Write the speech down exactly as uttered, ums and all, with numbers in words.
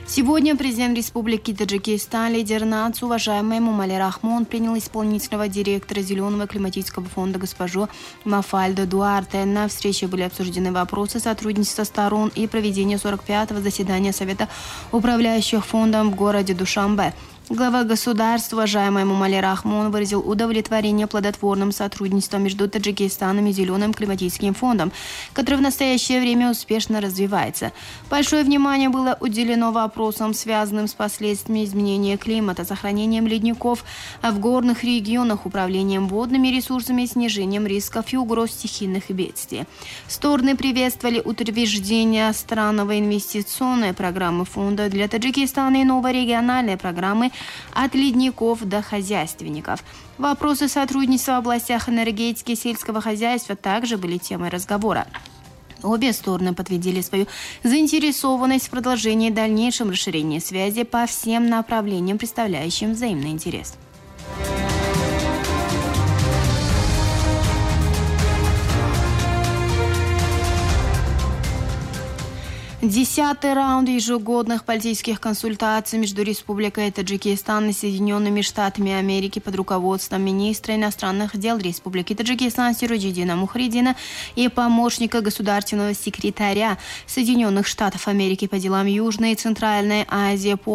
Сегодня президент Республики Таджикистан, лидер нации, уважаемый Эмомали Рахмон, принял исполнительного директора Зеленого климатического фонда госпожу Мафальду Дуарте. На встрече были обсуждены вопросы сотрудничества сторон и проведения сорок пятого заседания Совета управляющих фондом в городе Душанбе. Глава государства, уважаемый Эмомали Рахмон, выразил удовлетворение плодотворным сотрудничеством между Таджикистаном и Зеленым климатическим фондом, который в настоящее время успешно развивается. Большое внимание было уделено вопросам, связанным с последствиями изменения климата, сохранением ледников в горных регионах, управлением водными ресурсами, снижением рисков и угроз стихийных бедствий. Стороны приветствовали утверждение страновой инвестиционной программы фонда для Таджикистана и новой региональной программы от ледников до хозяйственников. Вопросы сотрудничества в областях энергетики и сельского хозяйства также были темой разговора. Обе стороны подтвердили свою заинтересованность в продолжении и дальнейшем расширении связи по всем направлениям, представляющим взаимный интерес. Десятый раунд ежегодных политических консультаций между Республикой Таджикистан и Соединенными Штатами Америки под руководством министра иностранных дел Республики Таджикистан Сироджиддина Мухриддина и помощника государственного секретаря Соединенных Штатов Америки по делам Южной и Центральной Азии по